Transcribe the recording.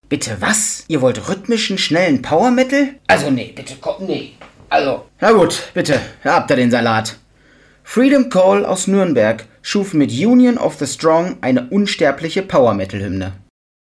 Bitte was? Ihr wollt rhythmischen, schnellen Power Metal? Also nee, bitte, nee. Also. Na gut, bitte, habt ihr den Salat. Freedom Call aus Nürnberg schuf mit Union of the Strong eine unsterbliche Power Metal Hymne.